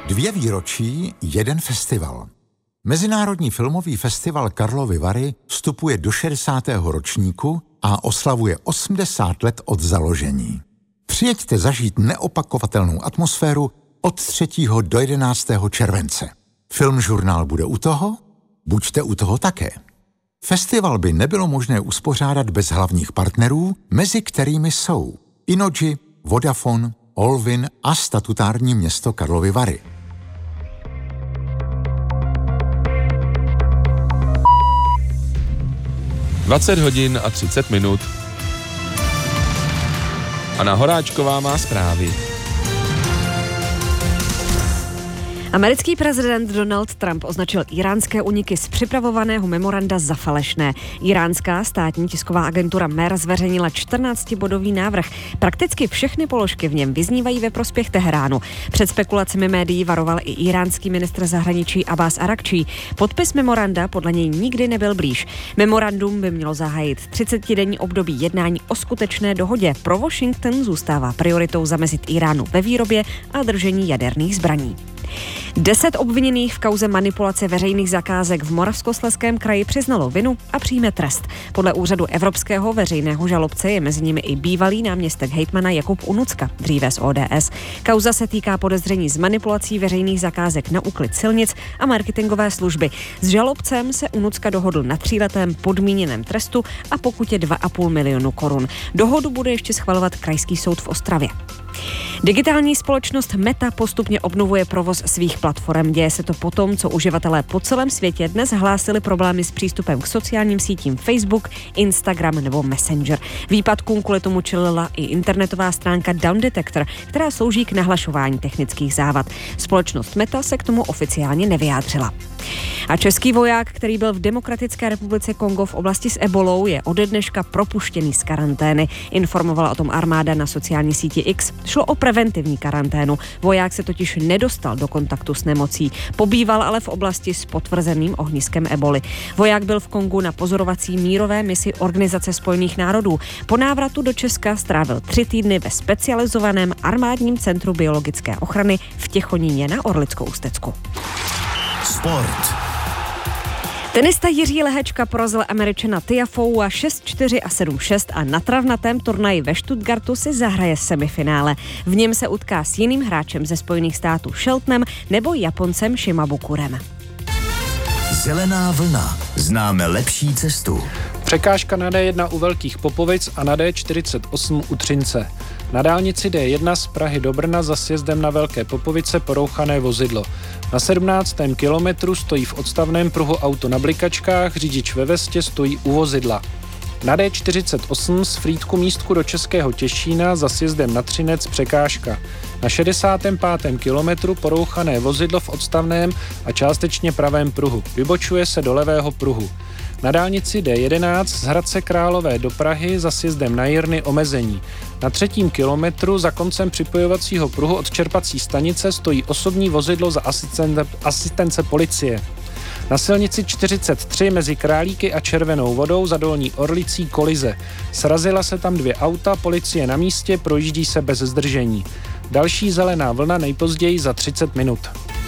2 výročí, 1 festival. Mezinárodní filmový festival Karlovy Vary vstupuje do 60. ročníku a oslavuje 80 let od založení. Přijeďte zažít neopakovatelnou atmosféru od 3. do 11. července. Filmžurnál bude u toho? Buďte u toho také. Festival by nebylo možné uspořádat bez hlavních partnerů, mezi kterými jsou Innogy, Vodafone, Olvin a statutární město Karlovy Vary. (20:30) Anna Horáčková má zprávy. Americký prezident Donald Trump označil iránské úniky z připravovaného memoranda za falešné. Iránská státní tisková agentura MER zveřejnila 14-bodový návrh. Prakticky všechny položky v něm vyznívají ve prospěch Teheránu. Před spekulacemi médií varoval i iránský ministr zahraničí Abbas Arakčí. Podpis memoranda podle něj nikdy nebyl blíž. Memorandum by mělo zahájit 30denní období jednání o skutečné dohodě. Pro Washington zůstává prioritou zamezit Iránu ve výrobě a držení jaderných zbraní. 10 obviněných v kauze manipulace veřejných zakázek v Moravskoslezském kraji přiznalo vinu a přijme trest. Podle úřadu evropského veřejného žalobce je mezi nimi i bývalý náměstek hejtmana Jakub Unucka, dříve z ODS. Kauza se týká podezření z manipulací veřejných zakázek na úklid silnic a marketingové služby. S žalobcem se Unucka dohodl na 3letém podmíněném trestu a pokutě 2,5 milionu korun. Dohodu bude ještě schvalovat Krajský soud v Ostravě. Digitální společnost Meta postupně obnovuje provoz svých platform. Děje se to potom, co uživatelé po celém světě dnes hlásili problémy s přístupem k sociálním sítím Facebook, Instagram nebo Messenger. Výpadkům kvůli tomu čelila i internetová stránka Down Detector, která slouží k nahlašování technických závad. Společnost Meta se k tomu oficiálně nevyjádřila. A český voják, který byl v Demokratické republice Kongo v oblasti s ebolou, je ode dneška propuštěný z karantény. Informovala o tom armáda na sociální síti X. Šlo o preventivní karanténu. Voják se totiž nedostal do kontaktu s nemocí. Pobýval ale v oblasti s potvrzeným ohniskem eboli. Voják byl v Kongu na pozorovací mírové misi Organizace spojených národů. Po návratu do Česka strávil 3 týdny ve specializovaném armádním centru biologické ochrany v Těchoníně na Orlicko-Ústecku. Sport. Tenista Jiří Lehečka porazil Američana Tiafoua 6-4 a 7-6 a na travnatém turnaji ve Stuttgartu si zahraje semifinále. V něm se utká s jiným hráčem ze Spojených států Sheltonem nebo Japoncem Shimabukurem. Zelená vlna. Známe lepší cestu. Překážka na D1 u Velkých Popovic a na D48 u Třince. Na dálnici D1 z Prahy do Brna za sjezdem na Velké Popovice porouchané vozidlo. Na 17. kilometru stojí v odstavném pruhu auto na blikačkách, řidič ve vestě stojí u vozidla. Na D48 z Frýdku místku do Českého Těšína za sjezdem na Třinec překážka. Na 65. kilometru porouchané vozidlo v odstavném a částečně pravém pruhu. Vybočuje se do levého pruhu. Na dálnici D11 z Hradce Králové do Prahy za sjezdem na Jirny omezení. Na 3. kilometru za koncem připojovacího pruhu od čerpací stanice stojí osobní vozidlo za asistence policie. Na silnici 43 mezi Králíky a Červenou Vodou za Dolní Orlicí kolize. Srazila se tam 2 auta, policie na místě, projíždí se bez zdržení. Další zelená vlna nejpozději za 30 minut.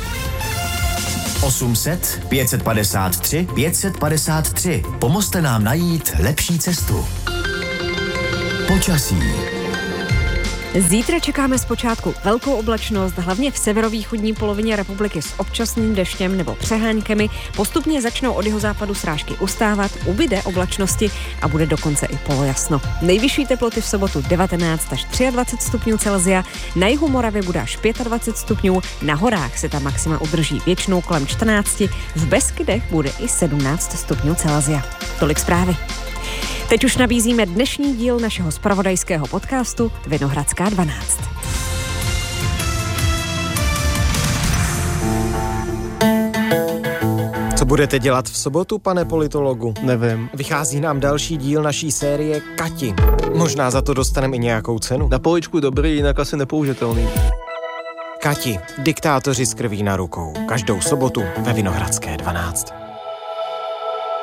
800 553 553. Pomozte nám najít lepší cestu. Počasí. Zítra čekáme zpočátku velkou oblačnost, hlavně v severovýchodní polovině republiky s občasným deštěm nebo přeháňkami. Postupně začnou od jihozápadu srážky ustávat, ubyde oblačnosti a bude dokonce i polojasno. Nejvyšší teploty v sobotu 19 až 23 stupňů Celsia, na jihu Moravy bude až 25 stupňů, na horách se ta maxima udrží většinou kolem 14, v Beskydech bude i 17 stupňů Celsia. Tolik zprávy. Teď už nabízíme dnešní díl našeho zpravodajského podcastu Vinohradská 12. Co budete dělat v sobotu, pane politologu? Nevím. Vychází nám další díl naší série Kati. Možná za to dostaneme i nějakou cenu. Na poličku dobrý, jinak asi nepoužitelný. Kati, diktátoři s krví na rukou. Každou sobotu ve Vinohradské 12.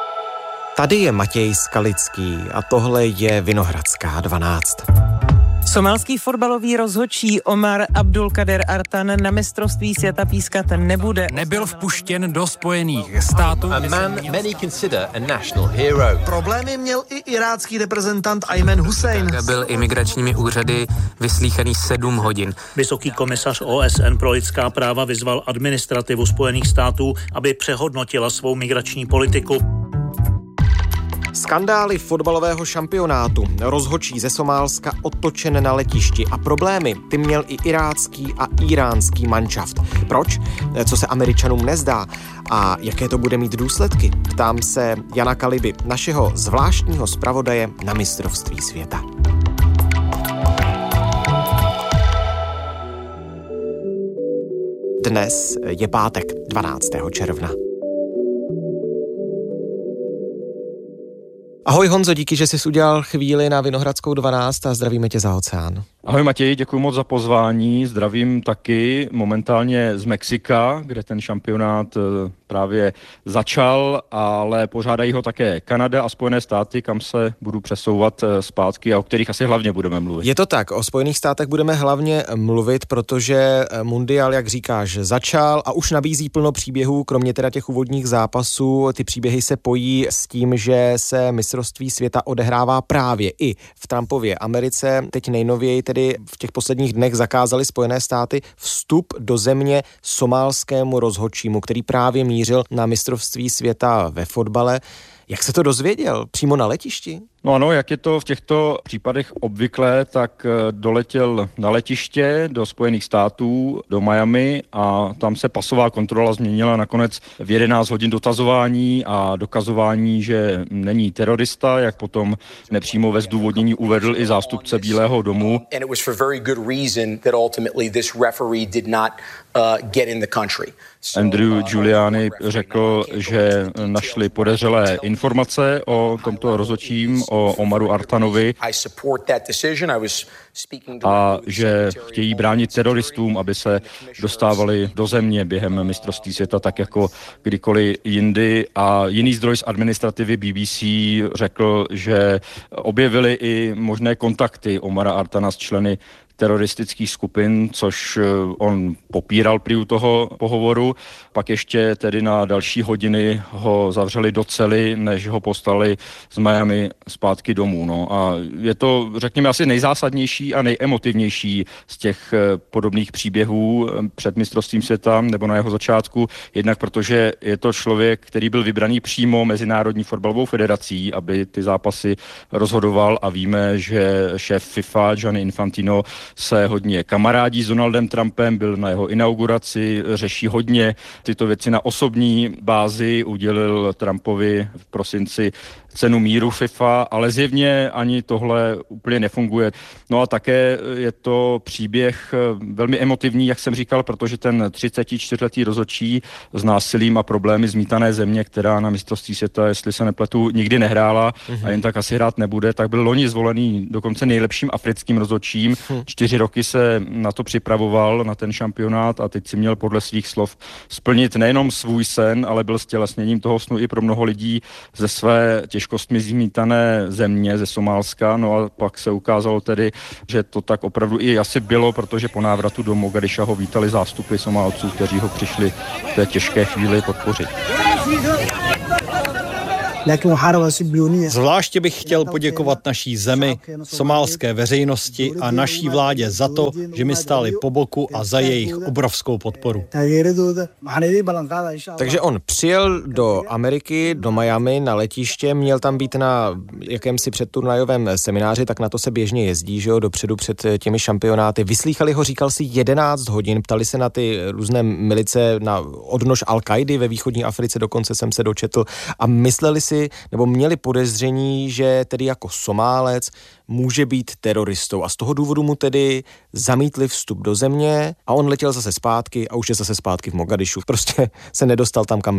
Tady je Matěj Skalický a tohle je Vinohradská 12. Somálský fotbalový rozhodčí Omar Abdulkader Artan na mistrovství světa pískat nebude. Nebyl vpuštěn do Spojených států. A man many consider a national hero. Problémy měl i irácký reprezentant Ayman Hussein. Byl imigračními úřady vyslíchaný 7 hodin. Vysoký komisař OSN pro lidská práva vyzval administrativu Spojených států, aby přehodnotila svou migrační politiku. Skandály fotbalového šampionátu, rozhodčí ze Somálska otočen na letišti a problémy ty měl i irácký a íránský manšaft. Proč? Co se Američanům nezdá a jaké to bude mít důsledky? Ptám se Jana Kaliby, našeho zvláštního zpravodaje na mistrovství světa. Dnes je pátek, 12. června. Ahoj Honzo, díky, že jsi udělal chvíli na Vinohradskou 12 a zdravíme tě za oceán. Ahoj Matěj, děkuji moc za pozvání, zdravím taky momentálně z Mexika, kde ten šampionát právě začal, ale pořádají ho také Kanada a Spojené státy, kam se budu přesouvat zpátky a o kterých asi hlavně budeme mluvit. Je to tak, o Spojených státech budeme hlavně mluvit, protože mundial, jak říkáš, začal a už nabízí plno příběhů, kromě teda těch úvodních zápasů. Ty příběhy se pojí s tím, že se mistrovství světa odehrává právě i v Trumpově Americe. Teď nejnověji tedy v těch posledních dnech zakázali Spojené státy vstup do země somálskému rozhodčímu, který právě mířil na mistrovství světa ve fotbale. Jak se to dozvěděl? Přímo na letišti? No ano, jak je to v těchto případech obvyklé, tak doletěl na letiště do Spojených států, do Miami a tam se pasová kontrola změnila nakonec v 11 hodin dotazování a dokazování, že není terorista, jak potom nepřímo ve zdůvodnění uvedl i zástupce Bílého domu. Andrew Giuliani řekl, že našli podezřelé informace o tomto rozhodčím, o Omaru Artanovi a že chtějí bránit teroristům, aby se dostávali do země během mistrovství světa tak jako kdykoliv jindy. A jiný zdroj z administrativy BBC řekl, že objevili i možné kontakty Omara Artana s členy teroristických skupin, což on popíral prý toho pohovoru. Pak ještě tedy na další hodiny ho zavřeli do cely, než ho poslali z Miami zpátky domů. No. A je to, řekněme, asi nejzásadnější a nejemotivnější z těch podobných příběhů před mistrovstvím světa nebo na jeho začátku. Jednak protože je to člověk, který byl vybraný přímo Mezinárodní fotbalovou federací, aby ty zápasy rozhodoval a víme, že šéf FIFA Gianni Infantino se hodně kamarádí s Donaldem Trumpem, byl na jeho inauguraci, řeší hodně tyto věci na osobní bázi, udělil Trumpovi v prosinci cenu míru FIFA, ale zjevně ani tohle úplně nefunguje. No a také je to příběh velmi emotivní, jak jsem říkal, protože ten 34letý rozhodčí s násilím a problémy zmítané země, která na mistrovství světa, jestli se nepletu, nikdy nehrála a jen tak asi hrát nebude, tak byl loni zvolený dokonce nejlepším africkým rozhodčím. 4 roky se na to připravoval, na ten šampionát a teď si měl podle svých slov splnit nejenom svůj sen, ale byl stělesněním toho snu i pro mnoho lidí ze své těžkostmi zmítané země, ze Somálska. No a pak se ukázalo tedy, že to tak opravdu i asi bylo, protože po návratu do Mogadiša ho vítali zástupy Somálců, kteří ho přišli v té těžké chvíli podpořit. Zvláště bych chtěl poděkovat naší zemi, somálské veřejnosti a naší vládě za to, že mi stáli po boku a za jejich obrovskou podporu. Takže on přijel do Ameriky, do Miami na letiště, měl tam být na jakémsi předturnajovém semináři, tak na to se běžně jezdí, že jo, dopředu před těmi šampionáty. Vyslýchali ho, říkal si 11 hodin, ptali se na ty různé milice, na odnož Al-Kaidy ve východní Africe, dokonce jsem se dočetl a mysleli si, nebo měli podezření, že tedy jako Somálec může být teroristou a z toho důvodu mu tedy zamítli vstup do země a on letěl zase zpátky a už je zase zpátky v Mogadišu. Prostě se nedostal tam, kam měl.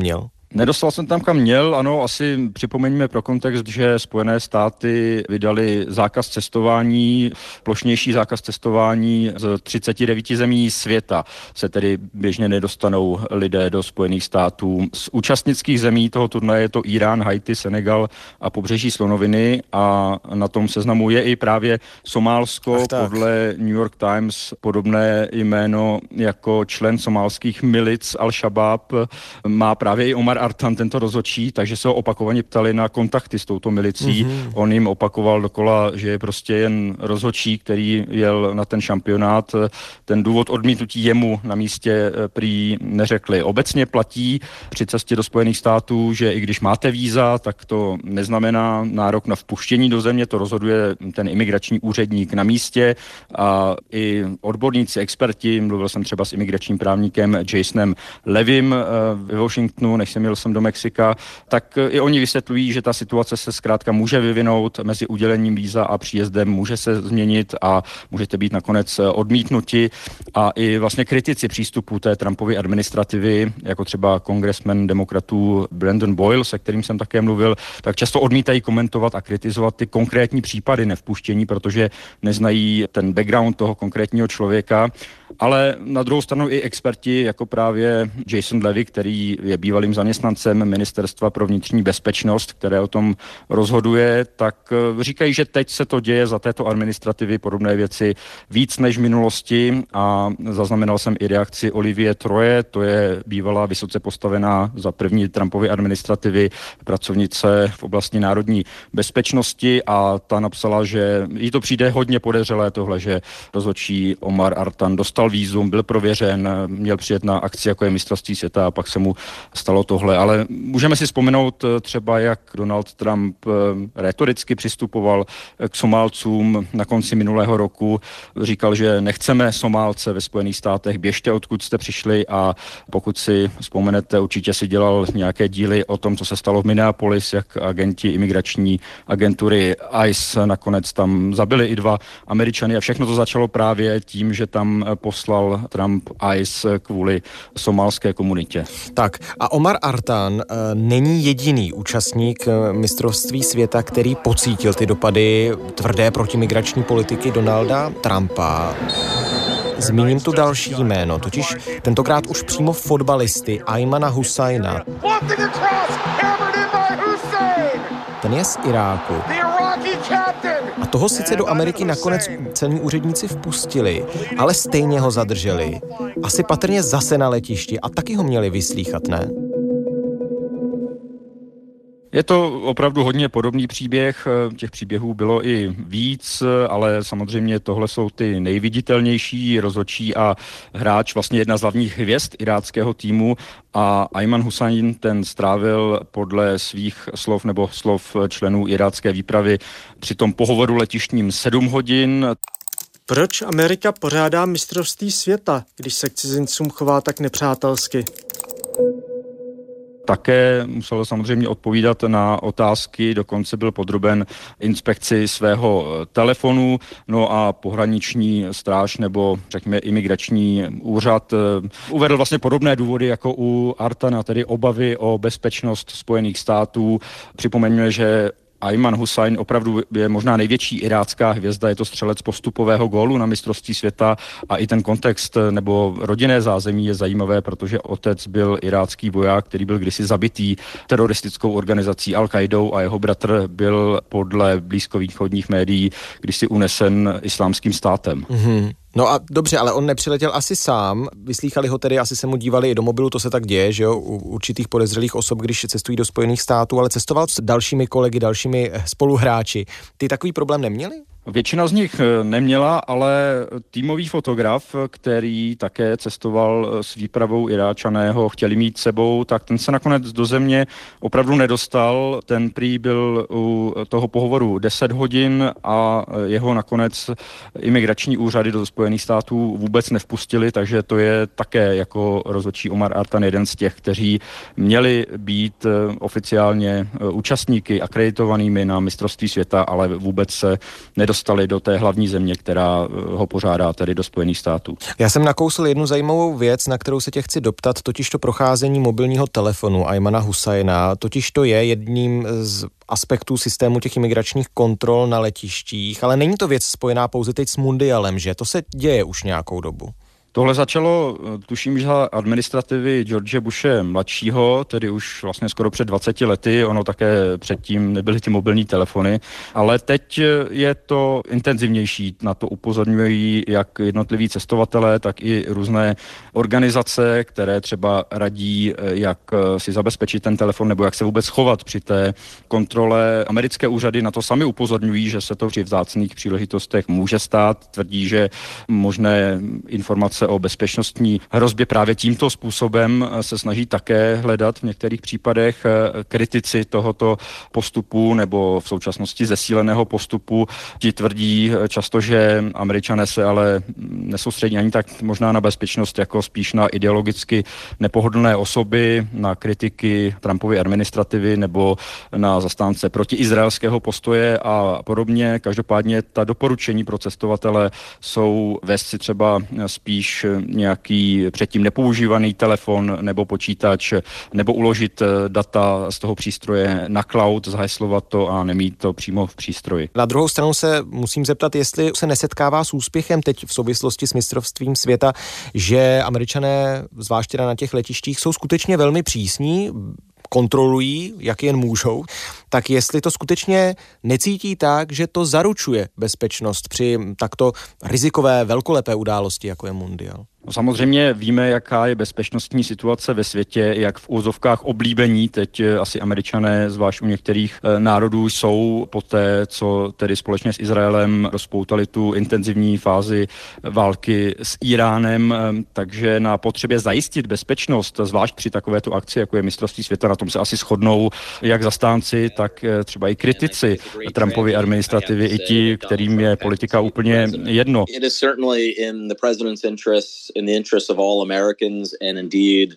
Nedostal jsem tam, kam měl, ano, asi připomeňme pro kontext, že Spojené státy vydali zákaz cestování, plošnější zákaz cestování z 39 zemí světa. Se tedy běžně nedostanou lidé do Spojených států. Z účastnických zemí toho turnaje je to Irán, Haiti, Senegal a pobřeží Slonoviny a na tom seznamu je i právě Somálsko, podle New York Times podobné jméno jako člen somálských milic Al-Shabaab má právě i Omar Artan, tento rozhodčí, takže se ho opakovaně ptali na kontakty s touto milicí. On jim opakoval dokola, že je prostě jen rozhodčí, který jel na ten šampionát. Ten důvod odmítnutí jemu na místě prý neřekli. Obecně platí při cestě do Spojených států, že i když máte víza, tak to neznamená nárok na vpuštění do země, to rozhoduje ten imigrační úředník na místě a i odborníci, experti, mluvil jsem třeba s imigračním právníkem Jasonem Levim ve Washingtonu, než jsem jel do Mexika, tak i oni vysvětlují, že ta situace se zkrátka může vyvinout mezi udělením víza a příjezdem, může se změnit a můžete být nakonec odmítnuti a i vlastně kritici přístupu té Trumpovy administrativy, jako třeba kongresmen demokratů Brandon Boyle, se kterým jsem také mluvil, tak často odmítají komentovat a kritizovat ty konkrétní případy nevpuštění, protože neznají ten background toho konkrétního člověka, ale na druhou stranu i experti, jako právě Jason Levy, který je bývalým zaměstnancem Ministerstva pro vnitřní bezpečnost, které o tom rozhoduje, tak říkají, že teď se to děje za této administrativy podobné věci víc než v minulosti a zaznamenal jsem i reakci Olivie Troje, to je bývalá vysoce postavená za první Trumpovy administrativy pracovnice v oblasti národní bezpečnosti a ta napsala, že jí to přijde hodně podezřelé tohle, že rozhodčí Omar Artan dostal vízum, byl prověřen, měl přijet na akci, jako je mistrovství světa a pak se mu stalo tohle. Ale můžeme si vzpomenout třeba, jak Donald Trump rétoricky přistupoval k Somálcům na konci minulého roku. Říkal, že nechceme Somálce ve Spojených státech, běžte odkud jste přišli a pokud si vzpomenete, určitě si dělal nějaké díly o tom, co se stalo v Minneapolis, jak agenti imigrační agentury ICE nakonec tam zabili i 2 Američany a všechno to začalo právě tím, že tam poslal Trump ICE kvůli somálské komunitě. Tak a Omar Artan není jediný účastník mistrovství světa, který pocítil ty dopady tvrdé protimigrační politiky Donalda Trumpa. Zmíním tu další jméno, totiž tentokrát už přímo fotbalisty Aymana Husajna. Ten je z Iráku. A toho sice do Ameriky nakonec celní úředníci vpustili, ale stejně ho zadrželi. Asi patrně zase na letišti a taky ho měli vyslýchat, ne? Je to opravdu hodně podobný příběh, těch příběhů bylo i víc, ale samozřejmě tohle jsou ty nejviditelnější, rozhodčí a hráč, vlastně jedna z hlavních hvězd iráckého týmu a Ayman Husajn ten strávil podle svých slov nebo slov členů irácké výpravy při tom pohovoru letištním 7 hodin. Proč Amerika pořádá mistrovství světa, když se k cizincům chová tak nepřátelsky? Také musel samozřejmě odpovídat na otázky, dokonce byl podroben inspekci svého telefonu, no a pohraniční stráž nebo řekněme imigrační úřad uvedl vlastně podobné důvody jako u Artana, tedy obavy o bezpečnost Spojených států. Připomeňme, že Ayman Husajn opravdu je možná největší irácká hvězda, je to střelec postupového gólu na mistrovství světa a i ten kontext nebo rodinné zázemí je zajímavé, protože otec byl irácký voják, který byl kdysi zabitý teroristickou organizací Al-Qaidou a jeho bratr byl podle blízkovýchodních médií kdysi unesen islámským státem. Mm-hmm. No a dobře, ale on nepřiletěl asi sám, vyslýchali ho tedy, asi se mu dívali i do mobilu, to se tak děje, že jo, u určitých podezřelých osob, když cestují do Spojených států, ale cestoval s dalšími kolegy, dalšími spoluhráči. Ty takový problém neměli? Většina z nich neměla, ale týmový fotograf, který také cestoval s výpravou Iráčaného, chtěli mít sebou, tak ten se nakonec do země opravdu nedostal. Ten prý byl u toho pohovoru 10 hodin a jeho nakonec imigrační úřady do Spojených států vůbec nevpustili, takže to je také jako rozhodčí Omar Artan jeden z těch, kteří měli být oficiálně účastníky akreditovanými na mistrovství světa, ale vůbec se nedostali dostali do té hlavní země, která ho pořádá, tedy do Spojených států. Já jsem nakousl jednu zajímavou věc, na kterou se tě chci doptat, totiž to procházení mobilního telefonu Ajmana Husajna, totiž to je jedním z aspektů systému těch imigračních kontrol na letištích, ale není to věc spojená pouze teď s mundialem, že? To se děje už nějakou dobu. Tohle začalo, tuším, že administrativy George Bushe mladšího, tedy už vlastně skoro před 20 lety, ono také předtím nebyly ty mobilní telefony, ale teď je to intenzivnější, na to upozorňují jak jednotliví cestovatelé, tak i různé organizace, které třeba radí, jak si zabezpečit ten telefon nebo jak se vůbec chovat při té kontrole. Americké úřady na to sami upozorňují, že se to při vzácných příležitostech může stát, tvrdí, že možné informace o bezpečnostní hrozbě právě tímto způsobem se snaží také hledat v některých případech. Kritici tohoto postupu nebo v současnosti zesíleného postupu ti tvrdí často, že Američané se ale nesoustředí ani tak možná na bezpečnost, jako spíš na ideologicky nepohodlné osoby, na kritiky Trumpovy administrativy nebo na zastánce protiizraelského postoje a podobně. Každopádně ta doporučení pro cestovatele jsou vést si třeba spíš nějaký předtím nepoužívaný telefon nebo počítač, nebo uložit data z toho přístroje na cloud, zaheslovat to a nemít to přímo v přístroji. Na druhou stranu se musím zeptat, jestli se nesetkává s úspěchem teď v souvislosti s mistrovstvím světa, že Američané, zvláště na těch letištích, jsou skutečně velmi přísní, kontrolují, jak jen můžou, tak jestli to skutečně necítí tak, že to zaručuje bezpečnost při takto rizikové, velkolepé události, jako je mundial. No samozřejmě víme, jaká je bezpečnostní situace ve světě, jak v úzovkách oblíbení teď asi Američané, zvlášť u některých národů, jsou po té, co tedy společně s Izraelem rozpoutali tu intenzivní fázi války s Iránem, takže na potřebě zajistit bezpečnost, zvlášť při takovéto akci, jako je mistrovství světa, na tom se asi shodnou jak zastánci, tak třeba i kritici Trumpovy administrativy, i ti, kterým je politika úplně jedno. In the interest of all Americans and indeed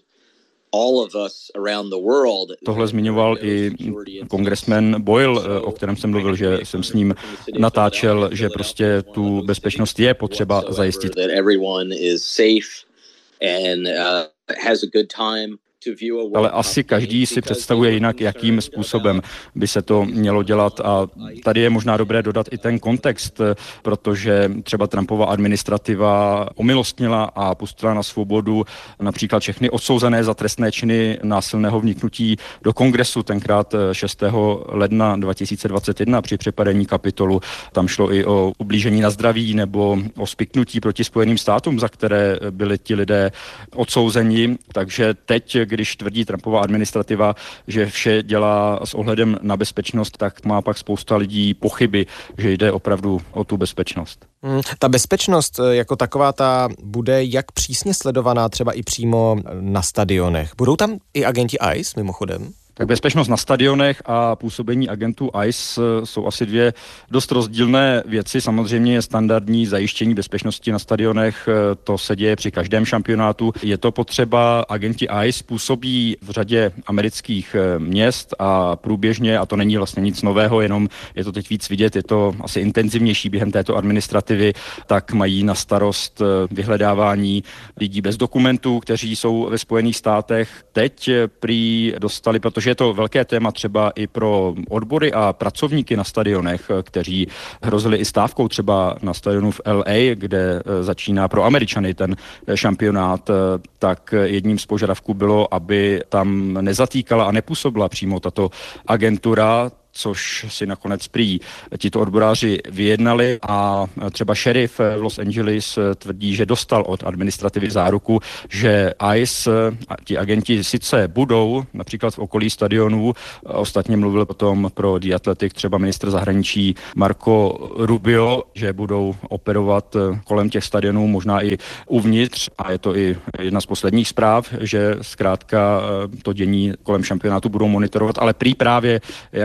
all of us around the world. Tohle zmiňoval i kongresmen Boyle, o kterém jsem mluvil, že jsem s ním natáčel, že prostě tu bezpečnost je potřeba zajistit. That everyone is safe and has a good time. Ale asi každý si představuje jinak, jakým způsobem by se to mělo dělat a tady je možná dobré dodat i ten kontext, protože třeba Trumpova administrativa omilostnila a pustila na svobodu například všechny odsouzené za trestné činy násilného vniknutí do kongresu tenkrát 6. ledna 2021 při přepadení Kapitolu. Tam šlo i o ublížení na zdraví nebo o spiknutí proti Spojeným státům, za které byli ti lidé odsouzeni, takže teď, když tvrdí Trumpova administrativa, že vše dělá s ohledem na bezpečnost, tak má pak spousta lidí pochyby, že jde opravdu o tu bezpečnost. Ta bezpečnost jako taková ta bude jak přísně sledovaná třeba i přímo na stadionech. Budou tam i agenti ICE mimochodem? Tak bezpečnost na stadionech a působení agentů ICE jsou asi dvě dost rozdílné věci. Samozřejmě je standardní zajištění bezpečnosti na stadionech, to se děje při každém šampionátu. Je to potřeba, agenti ICE působí v řadě amerických měst a průběžně, a to není vlastně nic nového, jenom je to teď víc vidět, je to asi intenzivnější během této administrativy, tak mají na starost vyhledávání lidí bez dokumentů, kteří jsou ve Spojených státech. Teď prý dostali, protože je to velké téma třeba i pro odbory a pracovníky na stadionech, kteří hrozili i stávkou třeba na stadionu v LA, kde začíná pro Američany ten šampionát, tak jedním z požadavků bylo, aby tam nezatýkala a nepůsobila přímo tato agentura, což si nakonec prý tito odboráři vyjednali a třeba šerif v Los Angeles tvrdí, že dostal od administrativy záruku, že ICE a ti agenti sice budou například v okolí stadionů, ostatně mluvil potom pro The Athletic třeba ministr zahraničí Marco Rubio, že budou operovat kolem těch stadionů, možná i uvnitř, a je to i jedna z posledních zpráv, že zkrátka to dění kolem šampionátu budou monitorovat, ale prý právě jako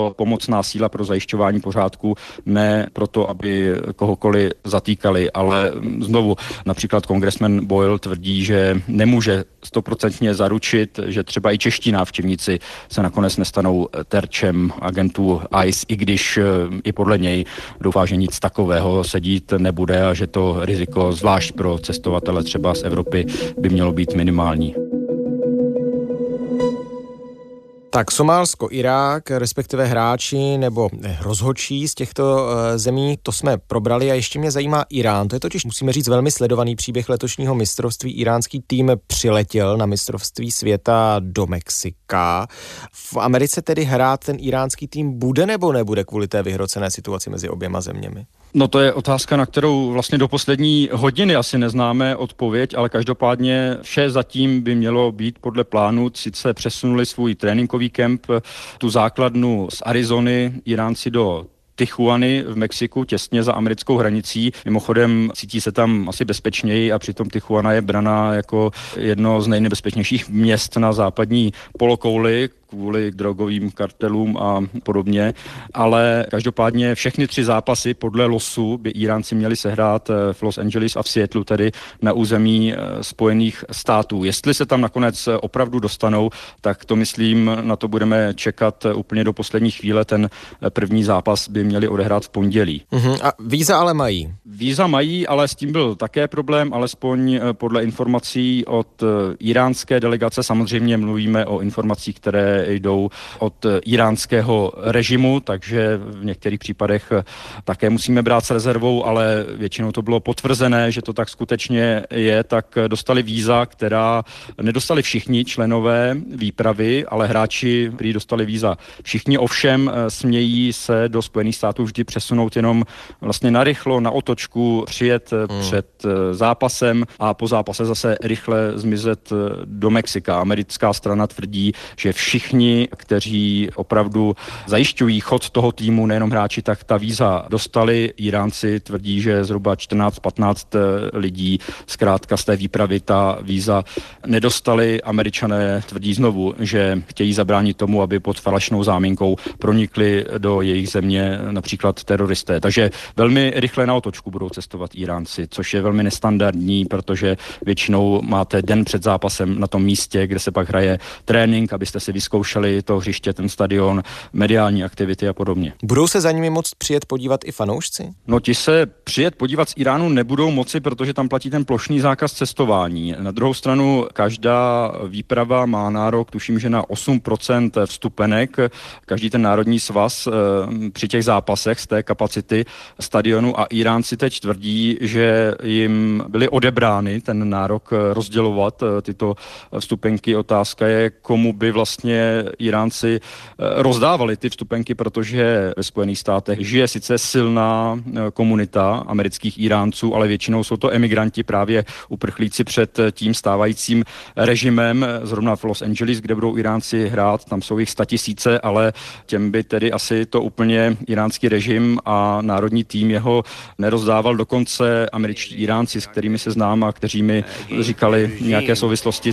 to pomocná síla pro zajišťování pořádku, ne proto, aby kohokoliv zatýkali, ale znovu například kongresmen Boyle tvrdí, že nemůže 100% zaručit, že třeba i čeští návštěvníci se nakonec nestanou terčem agentů ICE, i když i podle něj doufá, že nic takového se dít nebude a že to riziko, zvlášť pro cestovatele třeba z Evropy, by mělo být minimální. Tak Somálsko, Irák, respektive hráči nebo rozhodčí z těchto zemí, to jsme probrali a ještě mě zajímá Irán. To je totiž, musíme říct, velmi sledovaný příběh letošního mistrovství. Iránský tým přiletěl na mistrovství světa do Mexika. V Americe tedy hrát ten iránský tým bude nebo nebude kvůli té vyhrocené situaci mezi oběma zeměmi? No to je otázka, na kterou vlastně do poslední hodiny asi neznáme odpověď, ale každopádně vše zatím by mělo být podle plánu. Sice přesunuli svůj tréninkový kemp, tu základnu z Arizony, Iránci do Tijuany v Mexiku, těsně za americkou hranicí. Mimochodem cítí se tam asi bezpečněji a přitom Tijuana je braná jako jedno z nejnebezpečnějších měst na západní polokouli kvůli drogovým kartelům a podobně, ale každopádně všechny 3 zápasy podle losu by Iránci měli sehrát v Los Angeles a v Seattlu, tedy na území Spojených států. Jestli se tam nakonec opravdu dostanou, tak to myslím, na to budeme čekat úplně do poslední chvíle. Ten první zápas by měli odehrát v pondělí. A víza ale mají? Víza mají, ale s tím byl také problém, alespoň podle informací od iránské delegace. Samozřejmě mluvíme o informacích, které jdou od iránského režimu, takže v některých případech také musíme brát s rezervou, ale většinou to bylo potvrzené, že to tak skutečně je, tak dostali víza, která nedostali všichni členové výpravy, ale hráči, kteří dostali víza všichni, ovšem smějí se do Spojených států vždy přesunout jenom vlastně narychlo, na otočku, přijet před zápasem a po zápase zase rychle zmizet do Mexika. Americká strana tvrdí, že všichni, kteří opravdu zajišťují chod toho týmu, nejenom hráči, tak ta víza dostali. Iránci tvrdí, že zhruba 14-15 lidí zkrátka z té výpravy ta víza nedostali. Američané tvrdí znovu, že chtějí zabránit tomu, aby pod falešnou záminkou pronikli do jejich země například teroristé. Takže velmi rychle na otočku budou cestovat Iránci, což je velmi nestandardní, protože většinou máte den před zápasem na tom místě, kde se pak hraje trénink, abyste si vyzkoušeli to hřiště, ten stadion, mediální aktivity a podobně. Budou se za nimi moct přijet podívat i fanoušci? No ti se přijet podívat z Iránu nebudou moci, protože tam platí ten plošný zákaz cestování. Na druhou stranu každá výprava má nárok, tuším, že na 8% vstupenek. Každý ten národní svaz při těch zápasech z té kapacity stadionu a Iránci teď tvrdí, že jim byly odebrány ten nárok rozdělovat tyto vstupenky. Otázka je, komu by vlastně Iránci rozdávali ty vstupenky, protože ve Spojených státech žije sice silná komunita amerických Iránců, ale většinou jsou to emigranti, právě uprchlíci před tím stávajícím režimem. Zrovna v Los Angeles, kde budou Iránci hrát, tam jsou jich 100 000, ale těm by tedy asi to úplně iránský režim a národní tým jeho nerozdával. Dokonce američtí Iránci, s kterými se znám a kteří mi říkali nějaké souvislosti,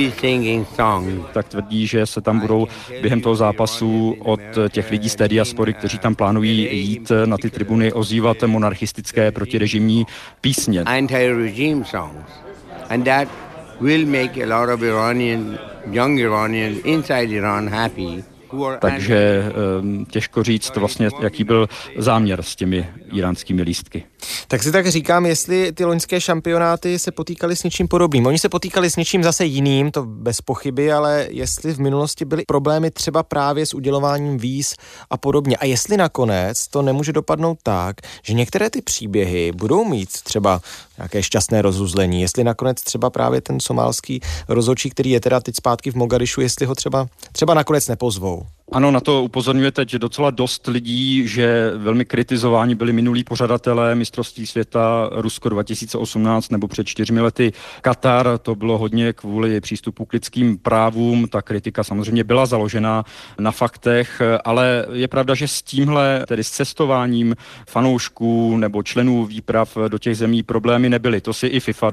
tak tvrdí, že se tam budou během toho zápasu od těch lidí z té diaspory, kteří tam plánují jít na ty tribuny, ozývat monarchistické protirežimní písně. Anti-regime songs. And that will make a lot of young Iranians inside Iran happy. Takže těžko říct vlastně, jaký byl záměr s těmi iránskými lístky. Tak si tak říkám, jestli ty loňské šampionáty se potýkaly s něčím podobným. Oni se potýkali s něčím zase jiným, to bez pochyby, ale jestli v minulosti byly problémy třeba právě s udělováním víz a podobně. A jestli nakonec to nemůže dopadnout tak, že některé ty příběhy budou mít třeba nějaké šťastné rozuzlení, jestli nakonec třeba právě ten somálský rozhodčí, který je teda teď zpátky v Mogadišu, jestli ho třeba nakonec nepozvou. Ano, na to upozorňuje teď docela dost lidí, že velmi kritizováni byli minulí pořadatelé mistrovství světa Rusko 2018 nebo před 4 lety Katar. To bylo hodně kvůli přístupu k lidským právům. Ta kritika samozřejmě byla založena na faktech, ale je pravda, že s tímhle, tedy s cestováním fanoušků nebo členů výprav do těch zemí problémy nebyly. To si i FIFA